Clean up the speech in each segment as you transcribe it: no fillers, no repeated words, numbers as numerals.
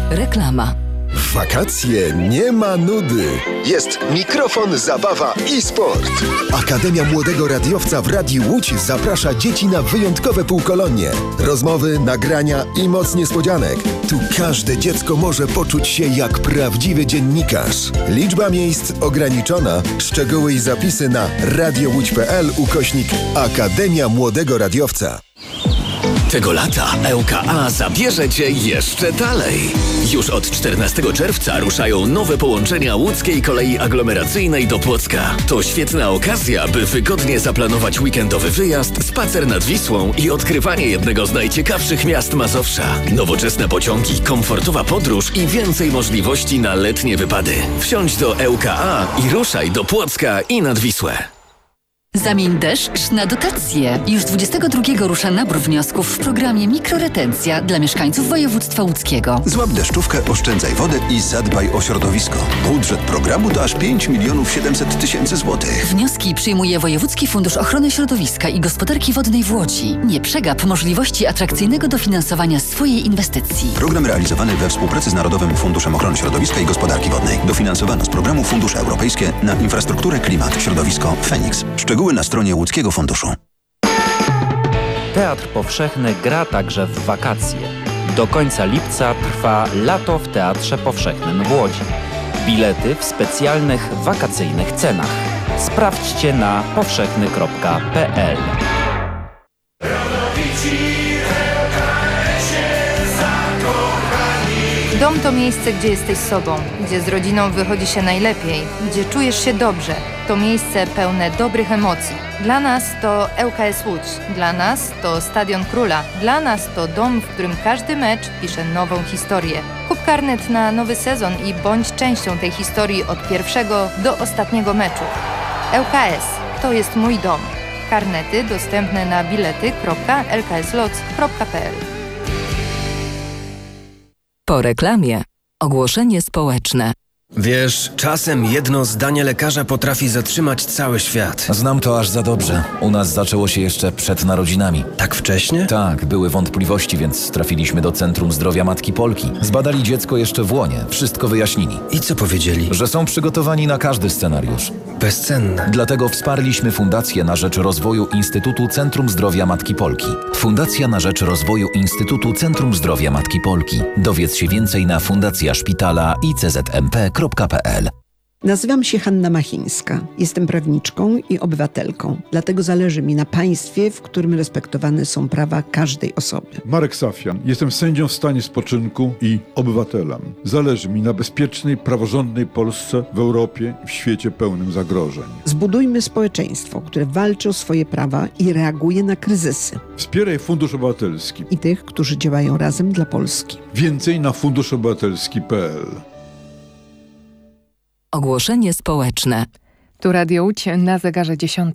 Reklama. W wakacje nie ma nudy. Jest mikrofon, zabawa i sport. Akademia Młodego Radiowca w Radiu Łódź zaprasza dzieci na wyjątkowe półkolonie. Rozmowy, nagrania i moc niespodzianek. Tu każde dziecko może poczuć się jak prawdziwy dziennikarz. Liczba miejsc ograniczona. Szczegóły i zapisy na radiołódź.pl/Akademia Młodego Radiowca. Tego lata ŁKA zabierze Cię jeszcze dalej. Już od 14 czerwca ruszają nowe połączenia łódzkiej kolei aglomeracyjnej do Płocka. To świetna okazja, by wygodnie zaplanować weekendowy wyjazd, spacer nad Wisłą i odkrywanie jednego z najciekawszych miast Mazowsza. Nowoczesne pociągi, komfortowa podróż i więcej możliwości na letnie wypady. Wsiądź do ŁKA i ruszaj do Płocka i nad Wisłę. Zamień deszcz na dotacje. Już 22 rusza nabór wniosków w programie Mikroretencja dla mieszkańców województwa łódzkiego. Złap deszczówkę, oszczędzaj wodę i zadbaj o środowisko. Budżet programu to aż 5 700 000 złotych. Wnioski przyjmuje Wojewódzki Fundusz Ochrony Środowiska i Gospodarki Wodnej w Łodzi. Nie przegap możliwości atrakcyjnego dofinansowania swojej inwestycji. Program realizowany we współpracy z Narodowym Funduszem Ochrony Środowiska i Gospodarki Wodnej. Dofinansowano z programu Fundusze Europejskie na infrastrukturę, klimat, środowisko, Feniks. Szczegóły na stronie Łódzkiego Funduszu. Teatr Powszechny gra także w wakacje. Do końca lipca trwa Lato w Teatrze Powszechnym w Łodzi. Bilety w specjalnych wakacyjnych cenach. Sprawdźcie na powszechny.pl. Dom to miejsce, gdzie jesteś sobą, gdzie z rodziną wychodzi się najlepiej, gdzie czujesz się dobrze. To miejsce pełne dobrych emocji. Dla nas to ŁKS Łódź, dla nas to Stadion Króla, dla nas to dom, w którym każdy mecz pisze nową historię. Kup karnet na nowy sezon i bądź częścią tej historii od pierwszego do ostatniego meczu. ŁKS to jest mój dom. Karnety dostępne na bilety.lkslots.pl. Po reklamie ogłoszenie społeczne. Wiesz, czasem jedno zdanie lekarza potrafi zatrzymać cały świat. Znam to aż za dobrze. U nas zaczęło się jeszcze przed narodzinami. Tak wcześnie? Tak, były wątpliwości, więc trafiliśmy do Centrum Zdrowia Matki Polki. Zbadali dziecko jeszcze w łonie, wszystko wyjaśnili. I co powiedzieli? Że są przygotowani na każdy scenariusz. Bezcenne. Dlatego wsparliśmy Fundację na rzecz rozwoju Instytutu Centrum Zdrowia Matki Polki. Fundacja na rzecz rozwoju Instytutu Centrum Zdrowia Matki Polki. Dowiedz się więcej na fundacjaszpitala.iczmp.pl. Nazywam się Hanna Machińska. Jestem prawniczką i obywatelką. Dlatego zależy mi na państwie, w którym respektowane są prawa każdej osoby. Marek Safian. Jestem sędzią w stanie spoczynku i obywatelem. Zależy mi na bezpiecznej, praworządnej Polsce w Europie i w świecie pełnym zagrożeń. Zbudujmy społeczeństwo, które walczy o swoje prawa i reaguje na kryzysy. Wspieraj Fundusz Obywatelski I tych, którzy działają razem dla Polski. Więcej na funduszobywatelski.pl. Ogłoszenie społeczne. Tu Radio Łódź, na zegarze 10.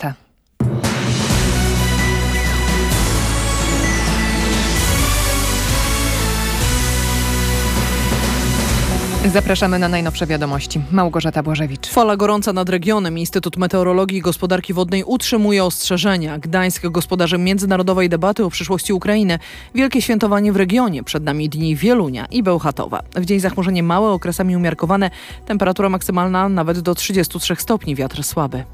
Zapraszamy na najnowsze wiadomości. Małgorzata Błażewicz. Fala gorąca nad regionem. Instytut Meteorologii i Gospodarki Wodnej utrzymuje ostrzeżenia. Gdańsk gospodarzem międzynarodowej debaty o przyszłości Ukrainy. Wielkie świętowanie w regionie. Przed nami dni Wielunia i Bełchatowa. W dzień zachmurzenie małe, okresami umiarkowane. Temperatura maksymalna nawet do 33 stopni. Wiatr słaby.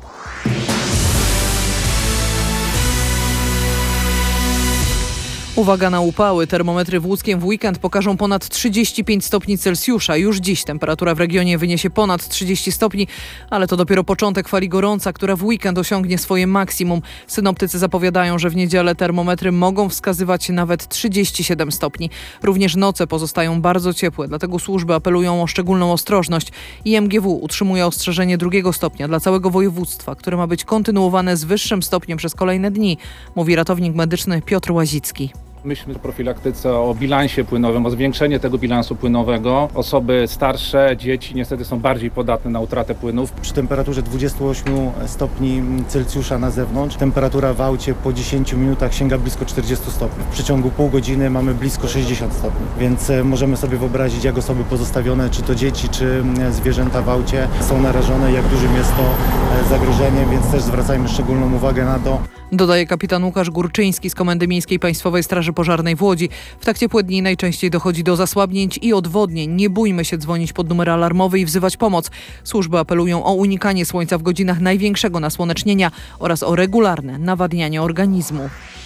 Uwaga na upały. Termometry w Łódzkiem w weekend pokażą ponad 35 stopni Celsjusza. Już dziś temperatura w regionie wyniesie ponad 30 stopni, ale to dopiero początek fali gorąca, która w weekend osiągnie swoje maksimum. Synoptycy zapowiadają, że w niedzielę termometry mogą wskazywać nawet 37 stopni. Również noce pozostają bardzo ciepłe, dlatego służby apelują o szczególną ostrożność. IMGW utrzymuje ostrzeżenie 2 stopnia dla całego województwa, które ma być kontynuowane z wyższym stopniem przez kolejne dni, mówi ratownik medyczny Piotr Łazicki. Myślmy o profilaktyce, o bilansie płynowym, o zwiększeniu tego bilansu płynowego. Osoby starsze, dzieci niestety są bardziej podatne na utratę płynów. Przy temperaturze 28 stopni Celsjusza na zewnątrz, temperatura w aucie po 10 minutach sięga blisko 40 stopni. W przeciągu pół godziny mamy blisko 60 stopni, więc możemy sobie wyobrazić, jak osoby pozostawione, czy to dzieci, czy zwierzęta w aucie są narażone, jak dużym jest to zagrożenie, więc też zwracajmy szczególną uwagę na to. Dodaje kapitan Łukasz Górczyński z Komendy Miejskiej Państwowej Straży Pożarnej w Łodzi. W trakcie płodni najczęściej dochodzi do zasłabnięć i odwodnień. Nie bójmy się dzwonić pod numer alarmowy i wzywać pomoc. Służby apelują o unikanie słońca w godzinach największego nasłonecznienia oraz o regularne nawadnianie organizmu.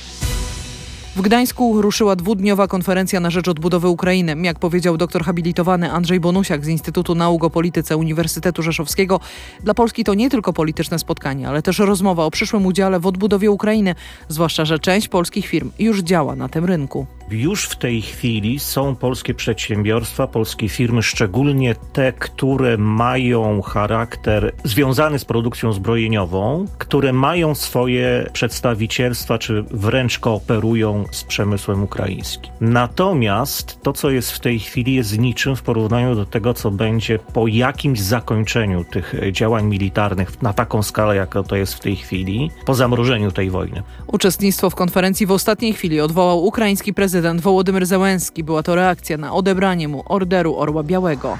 W Gdańsku ruszyła 2-dniowa konferencja na rzecz odbudowy Ukrainy. Jak powiedział doktor habilitowany Andrzej Bonusiak z Instytutu Nauk o Polityce Uniwersytetu Rzeszowskiego, dla Polski to nie tylko polityczne spotkanie, ale też rozmowa o przyszłym udziale w odbudowie Ukrainy, zwłaszcza że część polskich firm już działa na tym rynku. Już w tej chwili są polskie przedsiębiorstwa, polskie firmy, szczególnie te, które mają charakter związany z produkcją zbrojeniową, które mają swoje przedstawicielstwa, czy wręcz kooperują z przemysłem ukraińskim. Natomiast to, co jest w tej chwili, jest niczym w porównaniu do tego, co będzie po jakimś zakończeniu tych działań militarnych na taką skalę, jaka to jest w tej chwili, po zamrożeniu tej wojny. Uczestnictwo w konferencji w ostatniej chwili odwołał ukraiński prezydent Wołodymyr Zełenski. Była to reakcja na odebranie mu Orderu Orła Białego.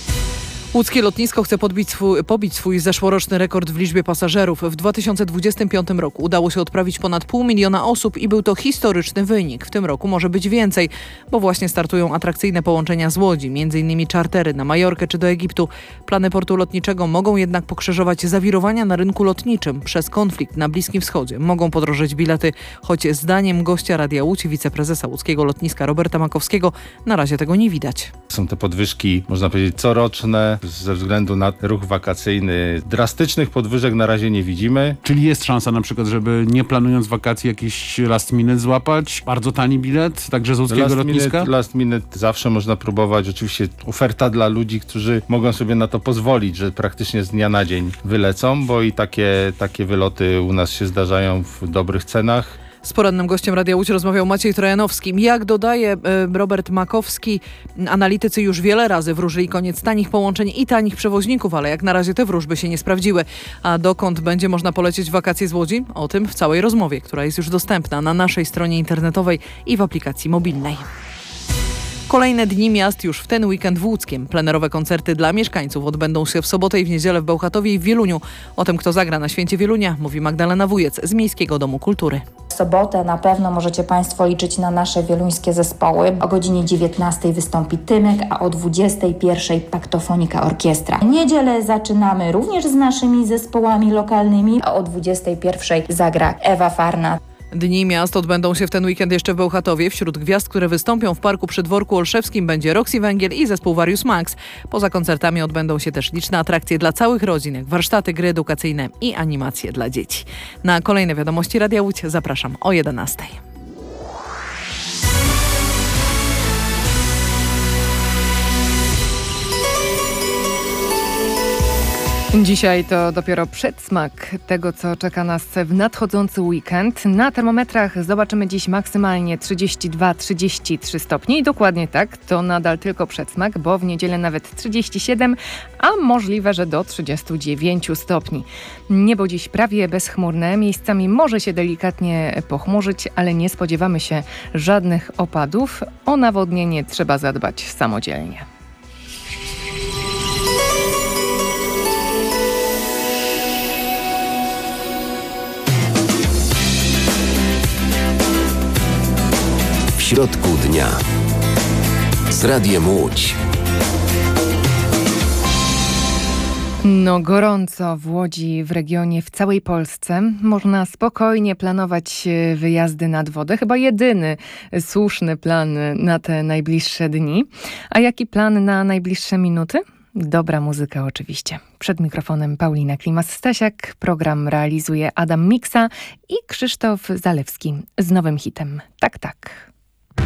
Łódzkie lotnisko chce pobić swój zeszłoroczny rekord w liczbie pasażerów. W 2025 roku udało się odprawić ponad 500 000 osób i był to historyczny wynik. W tym roku może być więcej, bo właśnie startują atrakcyjne połączenia z Łodzi, m.in. czartery na Majorkę czy do Egiptu. Plany portu lotniczego mogą jednak pokrzyżować zawirowania na rynku lotniczym. Przez konflikt na Bliskim Wschodzie mogą podrożeć bilety, choć zdaniem gościa Radia Łódź, wiceprezesa łódzkiego lotniska Roberta Makowskiego, na razie tego nie widać. Są te podwyżki, można powiedzieć, coroczne. Ze względu na ruch wakacyjny drastycznych podwyżek na razie nie widzimy. Czyli jest szansa na przykład, żeby nie planując wakacji jakiś last minute złapać? Bardzo tani bilet, także z łódzkiego lotniska? Last minute zawsze można próbować. Oczywiście oferta dla ludzi, którzy mogą sobie na to pozwolić, że praktycznie z dnia na dzień wylecą, bo i takie wyloty u nas się zdarzają w dobrych cenach. Z porannym gościem Radia Łódź rozmawiał Maciej Trojanowski. Jak dodaje Robert Makowski, analitycy już wiele razy wróżyli koniec tanich połączeń i tanich przewoźników, ale jak na razie te wróżby się nie sprawdziły. A dokąd będzie można polecieć w wakacje z Łodzi? O tym w całej rozmowie, która jest już dostępna na naszej stronie internetowej i w aplikacji mobilnej. Kolejne dni miast już w ten weekend w Łódzkiem. Plenerowe koncerty dla mieszkańców odbędą się w sobotę i w niedzielę w Bełchatowie i w Wieluniu. O tym, kto zagra na Święcie Wielunia, mówi Magdalena Wujec z Miejskiego Domu Kultury. W sobotę na pewno możecie Państwo liczyć na nasze wieluńskie zespoły. O godzinie 19 wystąpi Tymek, a o 21 Paktofonika Orkiestra. W niedzielę zaczynamy również z naszymi zespołami lokalnymi, a o 21 zagra Ewa Farna. Dni miast odbędą się w ten weekend jeszcze w Bełchatowie. Wśród gwiazd, które wystąpią w Parku przy Dworku Olszewskim, będzie Roxy Węgiel i zespół Various Max. Poza koncertami odbędą się też liczne atrakcje dla całych rodzin, jak warsztaty, gry edukacyjne i animacje dla dzieci. Na kolejne wiadomości Radia Łódź zapraszam o 11. Dzisiaj to dopiero przedsmak tego, co czeka nas w nadchodzący weekend. Na termometrach zobaczymy dziś maksymalnie 32-33 stopnie i dokładnie tak, to nadal tylko przedsmak, bo w niedzielę nawet 37, a możliwe, że do 39 stopni. Niebo dziś prawie bezchmurne, miejscami może się delikatnie pochmurzyć, ale nie spodziewamy się żadnych opadów. O nawodnienie trzeba zadbać samodzielnie. W środku dnia z Radiem Łódź. No gorąco w Łodzi, w regionie, w całej Polsce. Można spokojnie planować wyjazdy nad wodę. Chyba jedyny słuszny plan na te najbliższe dni. A jaki plan na najbliższe minuty? Dobra muzyka oczywiście. Przed mikrofonem Paulina Klimas-Stasiak. Program realizuje Adam Miksa i Krzysztof Zalewski z nowym hitem Tak, tak.